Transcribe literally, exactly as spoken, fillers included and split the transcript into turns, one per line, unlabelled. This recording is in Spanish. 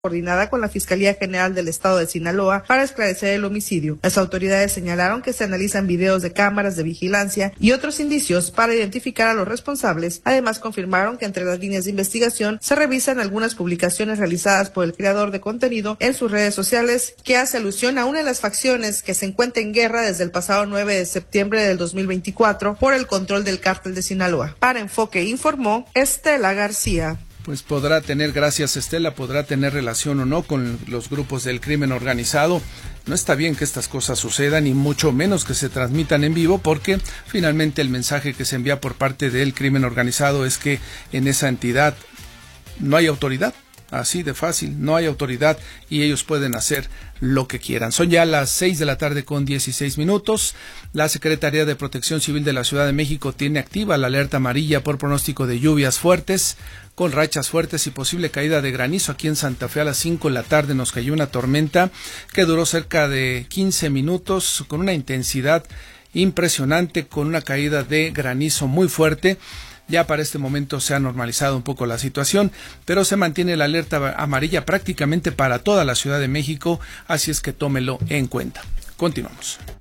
coordinada con la Fiscalía General del Estado de Sinaloa para esclarecer el homicidio. Las autoridades señalaron que se analizan videos de cámaras de vigilancia y otros indicios para identificar a los responsables. Además, confirmaron que entre las líneas de investigación se revisan algunas publicaciones realizadas por el creador de contenido en sus redes sociales que hace alusión a una de las facciones que se encuentra en guerra desde el pasado nueve de septiembre del dos mil veinticuatro por el control del cártel de Sinaloa. Para Enfoque informó Estela García.
Pues podrá tener, gracias Estela, podrá tener relación o no con los grupos del crimen organizado. No está bien que estas cosas sucedan y mucho menos que se transmitan en vivo, porque finalmente el mensaje que se envía por parte del crimen organizado es que en esa entidad no hay autoridad. Así de fácil, no hay autoridad y ellos pueden hacer lo que quieran. Son ya las seis de la tarde con dieciséis minutos. La Secretaría de Protección Civil de la Ciudad de México tiene activa la alerta amarilla por pronóstico de lluvias fuertes, con rachas fuertes y posible caída de granizo. Aquí en Santa Fe a las cinco de la tarde nos cayó una tormenta que duró cerca de quince minutos con una intensidad impresionante, con una caída de granizo muy fuerte. Ya para este momento se ha normalizado un poco la situación, pero se mantiene la alerta amarilla prácticamente para toda la Ciudad de México, así es que tómelo en cuenta. Continuamos.